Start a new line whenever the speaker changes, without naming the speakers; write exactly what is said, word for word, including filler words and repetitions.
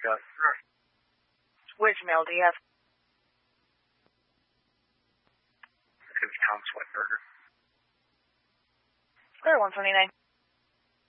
got? Sure.
Which mail do you have?
It's going to be Tom Sweatburger.
Clear one twenty-nine.